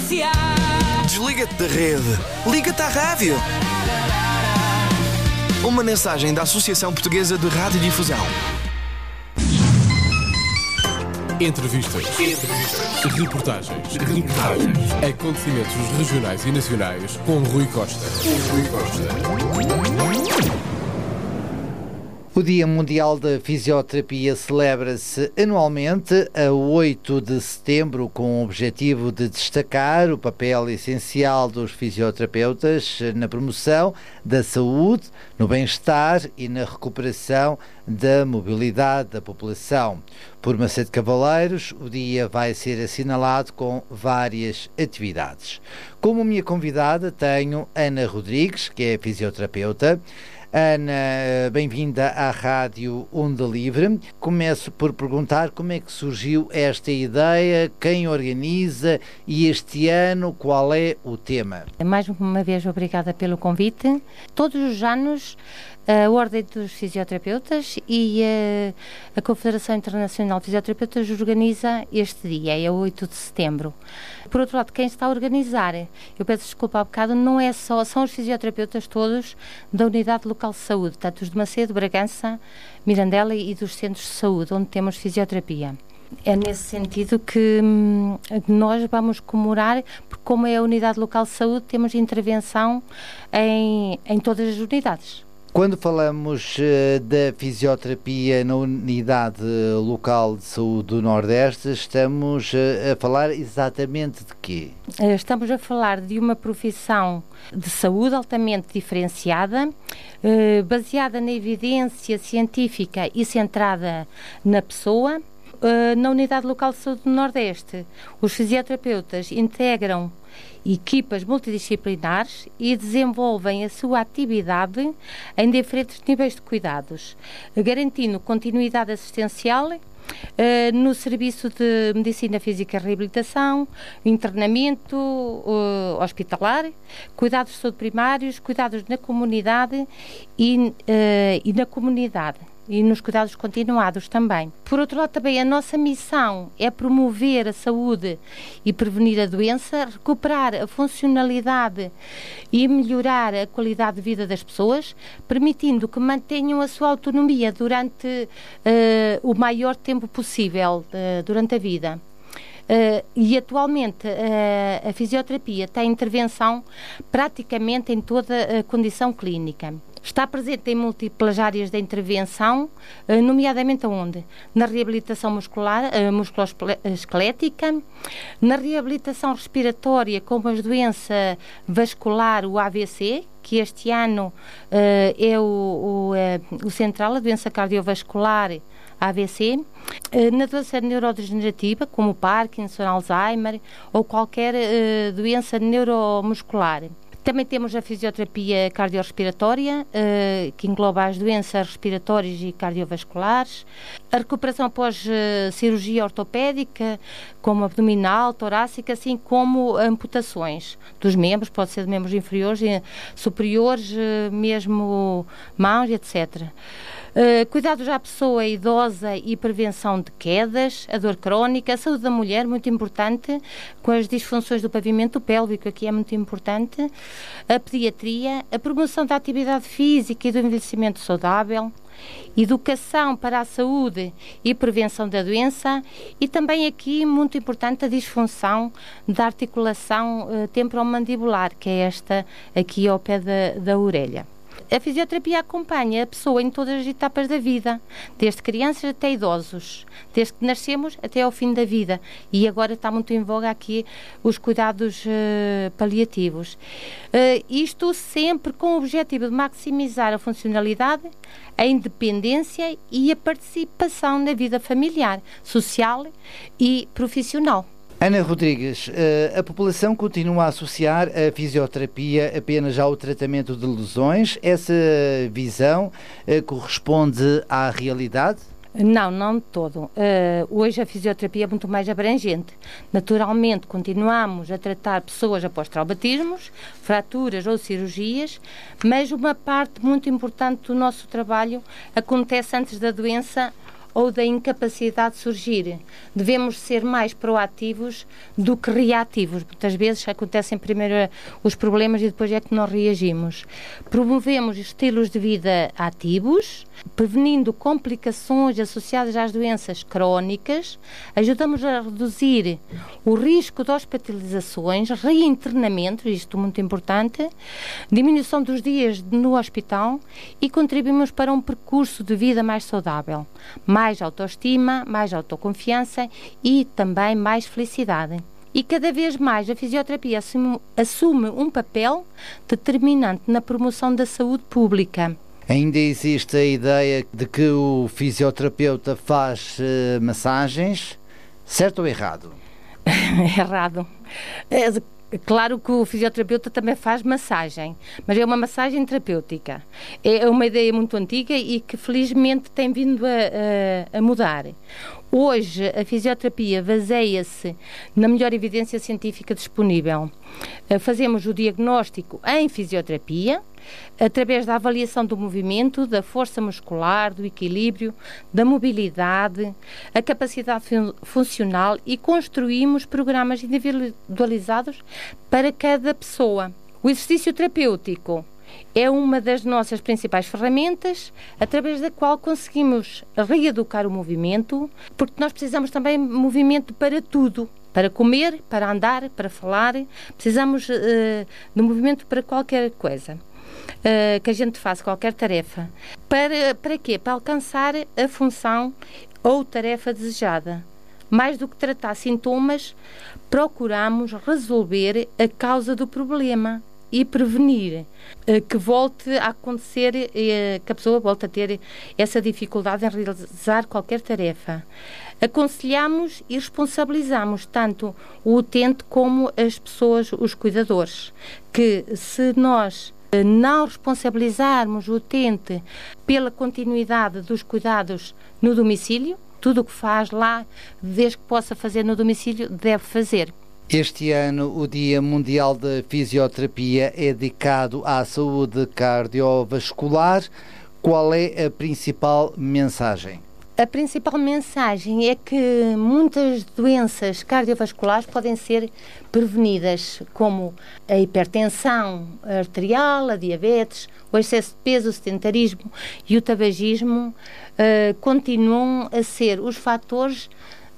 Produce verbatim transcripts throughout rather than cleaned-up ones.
Comercial. Desliga-te da rede. Liga-te à rádio. Uma mensagem da Associação Portuguesa de Radiodifusão. Entrevistas. Entrevistas. Reportagens. Reportagens. Acontecimentos regionais e nacionais com Rui Costa. Rui Costa. O Dia Mundial da Fisioterapia celebra-se anualmente a oito de setembro com o objetivo de destacar o papel essencial dos fisioterapeutas na promoção da saúde, no bem-estar e na recuperação da mobilidade da população. Por Macedo Cavaleiros, o dia vai ser assinalado com várias atividades. Como minha convidada tenho Ana Rodrigues, que é fisioterapeuta. Ana, bem-vinda à Rádio Onda Livre. Começo por perguntar como é que surgiu esta ideia, quem organiza e este ano qual é o tema? Mais uma vez, obrigada pelo convite. Todos os anos a Ordem dos Fisioterapeutas e a, a Confederação Internacional de Fisioterapeutas organiza este dia, é oito de setembro. Por outro lado, quem está a organizar, eu peço desculpa há bocado, não é só, são os fisioterapeutas todos da Unidade Local de Saúde, tanto os de Macedo, Bragança, Mirandela e dos centros de saúde, onde temos fisioterapia. É nesse sentido que hum, nós vamos comemorar, porque como é a Unidade Local de Saúde, temos intervenção em, em todas as unidades. Quando falamos uh, da fisioterapia na Unidade Local de Saúde do Nordeste, estamos uh, a falar exatamente de quê? Estamos a falar de uma profissão de saúde altamente diferenciada, uh, baseada na evidência científica e centrada na pessoa. Uh, na Unidade Local de Saúde do Nordeste, os fisioterapeutas integram equipas multidisciplinares e desenvolvem a sua atividade em diferentes níveis de cuidados, garantindo continuidade assistencial uh, no serviço de medicina física e reabilitação, internamento uh, hospitalar, cuidados de saúde primários, cuidados na comunidade e, uh, e na comunidade. E nos cuidados continuados também. Por outro lado, também a nossa missão é promover a saúde e prevenir a doença, recuperar a funcionalidade e melhorar a qualidade de vida das pessoas, permitindo que mantenham a sua autonomia durante uh, o maior tempo possível uh, durante a vida. Uh, e atualmente uh, a fisioterapia tem intervenção praticamente em toda a condição clínica. Está presente em múltiplas áreas da intervenção, uh, nomeadamente aonde? Na reabilitação muscular, uh, musculoesquelética, na reabilitação respiratória, como a doença vascular, o A V C, que este ano uh, é o, o, uh, o central, a doença cardiovascular, A V C, na doença neurodegenerativa, como Parkinson, Alzheimer ou qualquer uh, doença neuromuscular. Também temos a fisioterapia cardiorrespiratória, uh, que engloba as doenças respiratórias e cardiovasculares, a recuperação após uh, cirurgia ortopédica, como abdominal, torácica, assim como amputações dos membros, pode ser de membros inferiores e superiores, uh, mesmo mãos, etcétera. Uh, cuidados à pessoa idosa e prevenção de quedas, a dor crónica, a saúde da mulher, muito importante, com as disfunções do pavimento pélvico, aqui é muito importante, a pediatria, a promoção da atividade física e do envelhecimento saudável, educação para a saúde e prevenção da doença e também aqui, muito importante, a disfunção da articulação uh, temporomandibular, que é esta aqui ao pé da, da orelha. A fisioterapia acompanha a pessoa em todas as etapas da vida, desde crianças até idosos, desde que nascemos até ao fim da vida. E agora está muito em voga aqui os cuidados uh, paliativos. Uh, isto sempre com o objetivo de maximizar a funcionalidade, a independência e a participação na vida familiar, social e profissional. Ana Rodrigues, a população continua a associar a fisioterapia apenas ao tratamento de lesões. Essa visão corresponde à realidade? Não, não de todo. Uh, hoje a fisioterapia é muito mais abrangente. Naturalmente, continuamos a tratar pessoas após traumatismos, fraturas ou cirurgias, mas uma parte muito importante do nosso trabalho acontece antes da doença ou da incapacidade surgir. Devemos ser mais proativos do que reativos. Muitas vezes acontecem primeiro os problemas e depois é que nós reagimos. Promovemos estilos de vida ativos, prevenindo complicações associadas às doenças crónicas, ajudamos a reduzir o risco de hospitalizações, reinternamentos, isto muito importante, diminuição dos dias no hospital e contribuímos para um percurso de vida mais saudável, mais autoestima, mais autoconfiança e também mais felicidade. E cada vez mais a fisioterapia assume, assume um papel determinante na promoção da saúde pública. Ainda existe a ideia de que o fisioterapeuta faz uh, massagens, certo ou errado? Errado. É, claro que o fisioterapeuta também faz massagem, mas é uma massagem terapêutica. É uma ideia muito antiga e que felizmente tem vindo a, a, a mudar. Hoje a fisioterapia baseia-se na melhor evidência científica disponível. Fazemos o diagnóstico em fisioterapia, através da avaliação do movimento, da força muscular, do equilíbrio, da mobilidade, a capacidade fun- funcional e construímos programas individualizados para cada pessoa. O exercício terapêutico é uma das nossas principais ferramentas, através da qual conseguimos reeducar o movimento, porque nós precisamos também de movimento para tudo. Para comer, para andar, para falar, precisamos uh, de movimento para qualquer coisa. Uh, que a gente faça, qualquer tarefa. Para, para quê? Para alcançar a função ou tarefa desejada. Mais do que tratar sintomas, procuramos resolver a causa do problema e prevenir uh, que volte a acontecer, uh, que a pessoa volte a ter essa dificuldade em realizar qualquer tarefa. Aconselhamos e responsabilizamos tanto o utente como as pessoas, os cuidadores, que se nós não responsabilizarmos o utente pela continuidade dos cuidados no domicílio, tudo o que faz lá, desde que possa fazer no domicílio, deve fazer. Este ano o Dia Mundial da Fisioterapia é dedicado à saúde cardiovascular. Qual é a principal mensagem? A principal mensagem é que muitas doenças cardiovasculares podem ser prevenidas, como a hipertensão arterial, a diabetes, o excesso de peso, o sedentarismo e o tabagismo uh, continuam a ser os fatores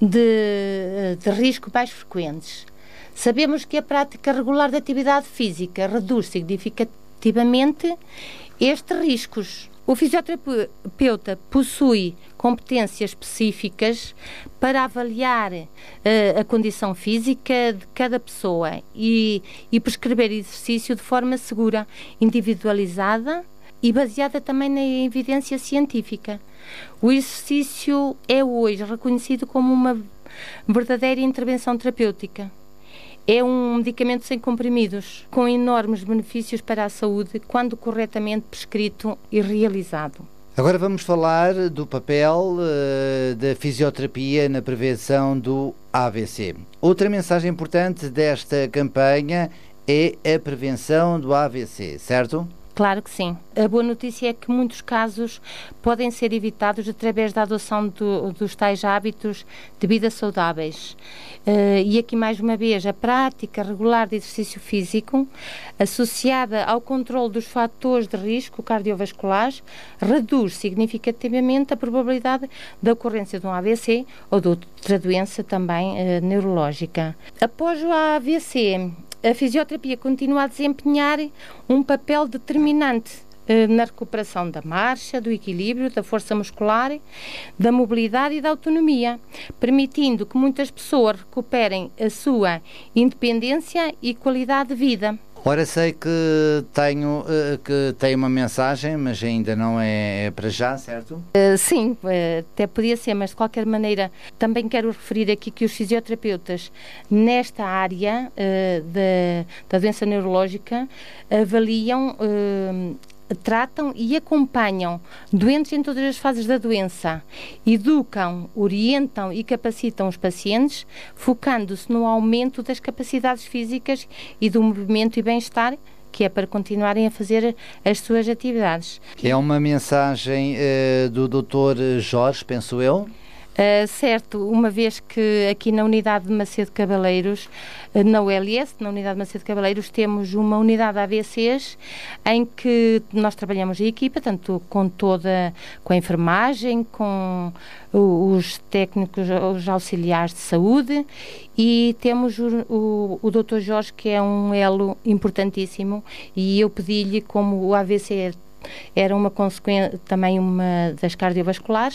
de, de risco mais frequentes. Sabemos que a prática regular de atividade física reduz significativamente estes riscos. O fisioterapeuta possui competências específicas para avaliar uh, a condição física de cada pessoa e, e prescrever exercício de forma segura, individualizada e baseada também na evidência científica. O exercício é hoje reconhecido como uma verdadeira intervenção terapêutica. É um medicamento sem comprimidos, com enormes benefícios para a saúde, quando corretamente prescrito e realizado. Agora vamos falar do papel uh, da fisioterapia na prevenção do A V C. Outra mensagem importante desta campanha é a prevenção do A V C, certo? Claro que sim. A boa notícia é que muitos casos podem ser evitados através da adoção do, dos tais hábitos de vida saudáveis. Uh, e aqui mais uma vez, a prática regular de exercício físico, associada ao controle dos fatores de risco cardiovasculares, reduz significativamente a probabilidade da ocorrência de um A V C ou de outra doença também uh, neurológica. Após o A V C, a fisioterapia continua a desempenhar um papel determinante eh, na recuperação da marcha, do equilíbrio, da força muscular, da mobilidade e da autonomia, permitindo que muitas pessoas recuperem a sua independência e qualidade de vida. Ora, sei que tenho, uh, que tenho uma mensagem, mas ainda não é, é para já, certo? Uh, sim, uh, até podia ser, mas de qualquer maneira também quero referir aqui que os fisioterapeutas nesta área uh, da, da doença neurológica avaliam, uh, tratam e acompanham doentes em todas as fases da doença, educam, orientam e capacitam os pacientes, focando-se no aumento das capacidades físicas e do movimento e bem-estar que é para continuarem a fazer as suas atividades. É uma mensagem uh, do doutor Jorge, penso eu. Uh, certo, uma vez que aqui na unidade de Macedo Cabaleiros, uh, na U L S, na unidade de Macedo Cabaleiros, temos uma unidade A V Cs em que nós trabalhamos em equipa, tanto com toda, com a enfermagem, com os técnicos, os auxiliares de saúde, e temos o, o, o doutor Jorge, que é um elo importantíssimo, e eu pedi-lhe, como o A V C era uma consequência, também uma das cardiovasculares,